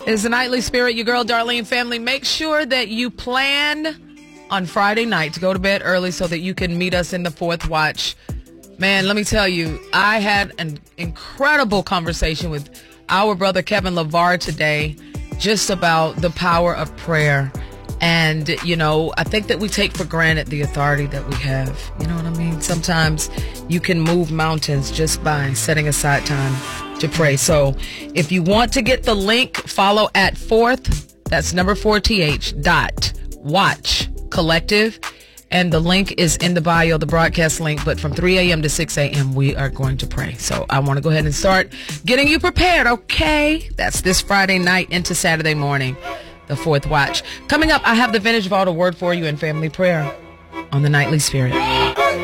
It's the Nightly Spirit, your girl Darlene family. Make sure that you plan on Friday night to go to bed early so that you can meet us in the fourth watch. Man, let me tell you, I had an incredible conversation with our brother Kevin LeVar today just about the power of prayer. And, you know, I think that we take for granted the authority that we have. You know what I mean? Sometimes you can move mountains just by setting aside time to pray. So if you want to get the link, follow at fourth, that's number 4th, watch collective. And the link is in the bio, the broadcast link. But from 3 a.m. to 6 a.m., we are going to pray. So I want to go ahead and start getting you prepared, okay? That's this Friday night into Saturday morning, the fourth watch. Coming up, I have the Vintage Vault Award for you in family prayer on the Nightly Spirit.